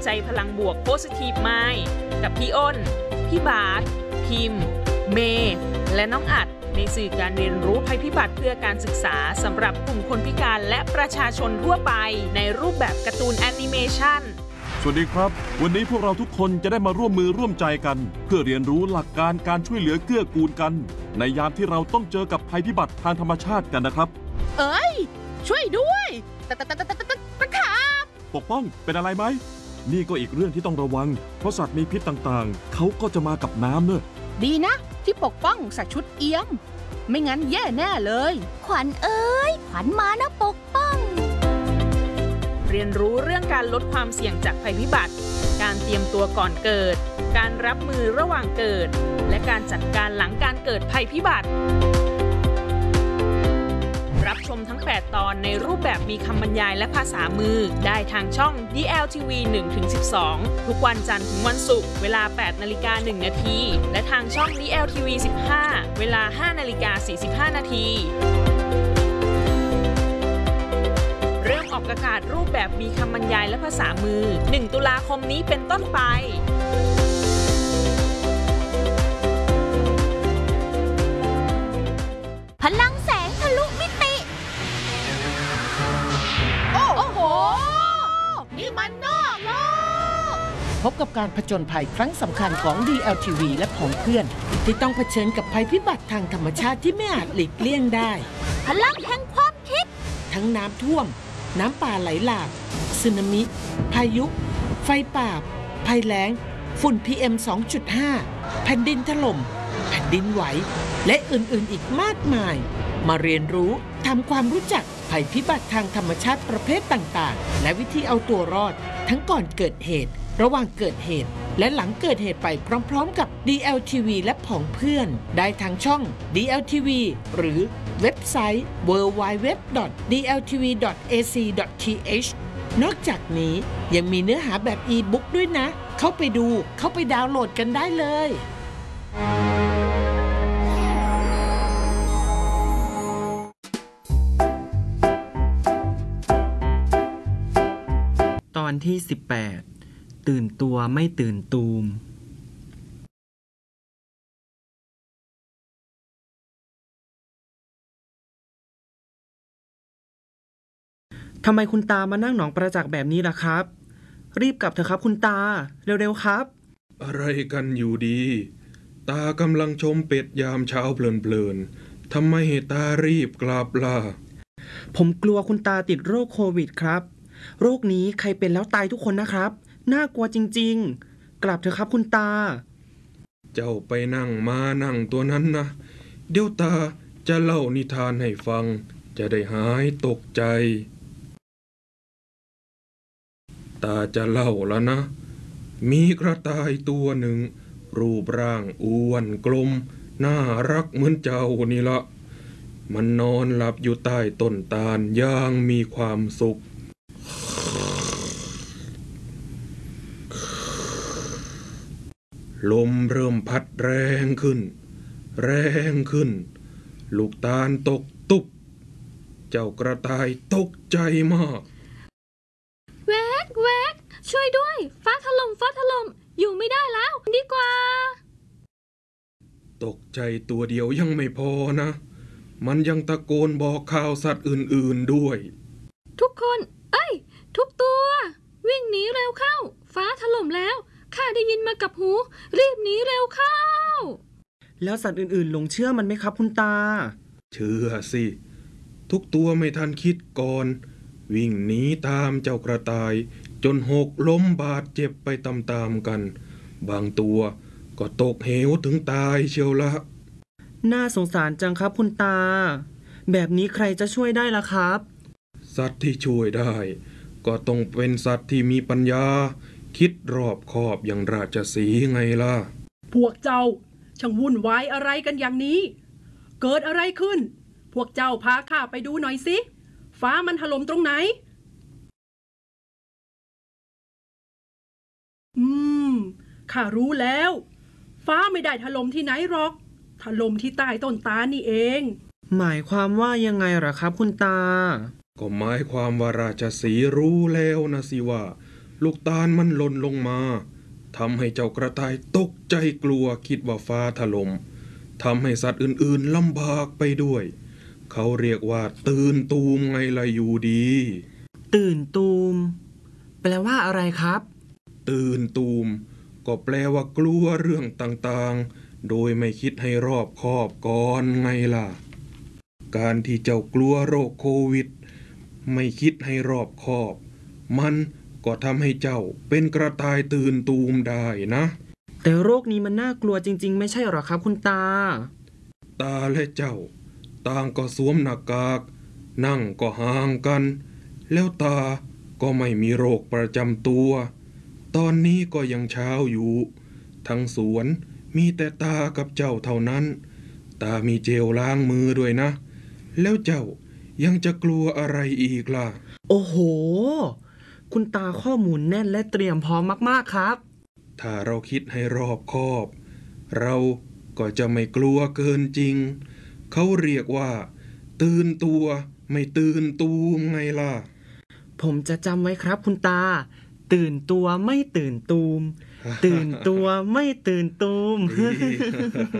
ใจพลังบวก Positive Mind กับพี่อ้นพี่บาสพิมพ์เมย์และน้องอัดในสื่อการเรียนรู้ภัยพิบัติเพื่อการศึกษาสำหรับกลุ่มคนพิการและประชาชนทั่วไปในรูปแบบการ์ตูนแอนิเมชันสวัสดีครับวันนี้พวกเราทุกคนจะได้มาร่วมมือร่วมใจกันเพื่อเรียนรู้หลักการการช่วยเหลือเกื้อกูลกันในยามที่เราต้องเจอกับภัยพิบัติทางธรรมชาติกันนะครับช่วยด้วยตะขาบปกป้องเป็นอะไรไหมนี่ก็อีกเรื่องที่ต้องระวังเพราะสัตว์มีพิษต่างๆเขาก็จะมากับน้ำเนอะดีนะที่ปกป้องใส่ชุดเอี้ยมไม่งั้นแย่แน่เลยขวัญเอ้ยขวัญมานะปกป้องเรียนรู้เรื่องการลดความเสี่ยงจากภัยพิบัติการเตรียมตัวก่อนเกิดการรับมือระหว่างเกิดและการจัดการหลังการเกิดภัยพิบัติรับชมทั้ง8ตอนในรูปแบบมีคำบรรยายและภาษามือได้ทางช่อง DLTV 1-12 ทุกวันจันทร์ถึงวันศุกร์เวลา 8:01 น.และทางช่อง DLTV 15 เวลา 5:45 น.เริ่มออกอากาศรูปแบบมีคำบรรยายและภาษามือ 1 ตุลาคมนี้เป็นต้นไปพลังแสงทะลุมิติโอ้โหนี่มันนอกโลกพบกับการผจญภัยครั้งสำคัญของ DLTV และผองเพื่อนที่ต้องเผชิญกับภัยพิบัติทางธรรมชาติที่ไม่อาจหลีกเลี่ยงได้พลังแห่งความคิดทั้งน้ำท่วมน้ำป่าไหลหลากสึนามิพายุไฟป่าภัยแล้งฝุ่น PM 2.5 แผ่นดินถล่มแผ่นดินไหวและอื่นๆอีกมากมายมาเรียนรู้ทำความรู้จักภัยพิบัติทางธรรมชาติประเภทต่างๆและวิธีเอาตัวรอดทั้งก่อนเกิดเหตุระหว่างเกิดเหตุและหลังเกิดเหตุไปพร้อมๆกับ DLTV และผองเพื่อนได้ทางช่อง DLTV หรือเว็บไซต์ www.dltv.ac.th นอกจากนี้ยังมีเนื้อหาแบบอีบุ๊กด้วยนะเข้าไปดูเข้าไปดาวน์โหลดกันได้เลยตอนที่18ตื่นตัวไม่ตื่นตูมทำไมคุณตามานั่งหนองประจักษ์แบบนี้ล่ะครับรีบกลับเถอะครับคุณตาเร็วๆครับอะไรกันอยู่ดีตากำลังชมเป็ดยามเช้าเพลินๆทำไมตารีบกลับล่ะผมกลัวคุณตาติดโรคโควิดครับโรคนี้ใครเป็นแล้วตายทุกคนนะครับน่ากลัวจริงๆกลับเถอะครับคุณตาเจ้าไปนั่งมานั่งตัวนั้นนะเดี๋ยวตาจะเล่านิทานให้ฟังจะได้หายตกใจตาจะเล่าแล้วนะมีกระต่ายตัวหนึ่งรูปร่างอ้วนกลมน่ารักเหมือนเจ้านี่ละมันนอนหลับอยู่ใต้ต้นตาลอย่างมีความสุขลมเริ่มพัดแรงขึ้นลูกตาลตกตุบเจ้ากระต่ายตกใจมากแวกช่วยด้วยฟ้าถล่มอยู่ไม่ได้แล้วดีกว่าตกใจตัวเดียวยังไม่พอนะมันยังตะโกนบอกข่าวสัตว์อื่นๆด้วยทุกคนทุกตัววิ่งหนีเร็วเข้าฟ้าถล่มแล้วข้าได้ยินมากับหูรีบหนีเร็วเข้าแล้วสัตว์อื่นๆหลงเชื่อมันไหมครับคุณตาเชื่อสิทุกตัวไม่ทันคิดก่อนวิ่งหนีตามเจ้ากระต่ายจนหกล้มบาดเจ็บไปตามๆกันบางตัวก็ตกเหวถึงตายเชียวละน่าสงสารจังครับคุณตาแบบนี้ใครจะช่วยได้ล่ะครับสัตว์ที่ช่วยได้ก็ต้องเป็นสัตว์ที่มีปัญญาคิดรอบคอบอย่างราชสีห์ไงล่ะพวกเจ้าช่างวุ่นวายอะไรกันอย่างนี้เกิดอะไรขึ้นพวกเจ้าพาข้าไปดูหน่อยสิฟ้ามันถล่มตรงไหนข้ารู้แล้วฟ้าไม่ได้ถล่มที่ไหนหรอกถล่มที่ใต้ต้นตาลนี่เองหมายความว่ายังไงเหรอครับคุณตาก็หมายความว่าราชสีห์รู้แล้วนะสิว่าลูกตาลมันหล่นลงมาทำให้เจ้ากระต่ายตกใจกลัวคิดว่าฟ้าถล่มทำให้สัตว์อื่นๆลำบากไปด้วย เขาเรียกว่าตื่นตูมไงล่ะอยู่ดีตื่นตูมแปลว่าอะไรครับตื่นตูมก็แปลว่ากลัวเรื่องต่างๆโดยไม่คิดให้รอบคอบก่อนไงล่ะการที่เจ้ากลัวโรคโควิดไม่คิดให้รอบคอบมันก็ทำให้เจ้าเป็นกระต่ายตื่นตูมได้นะแต่โรคนี้มันน่ากลัวจริงๆไม่ใช่หรอครับคุณตาตาและเจ้าต่างก็สวมหน้ากากนั่งก็ห่างกันแล้วตาก็ไม่มีโรคประจำตัวตอนนี้ก็ยังเช้าอยู่ทั้งสวนมีแต่ตากับเจ้าเท่านั้นตามีเจลล้างมือด้วยนะแล้วเจ้ายังจะกลัวอะไรอีกล่ะโอ้โห คุณตาข้อมูลแน่นและเตรียมพร้อมมากๆครับถ้าเราคิดให้รอบคอบเราก็จะไม่กลัวเกินจริงเขาเรียกว่าตื่นตัวไม่ตื่นตูมไงล่ะผมจะจำไว้ครับคุณตา ตื่นตัวไม่ตื่นตูม ตื่นตัวไม่ตื่นตูม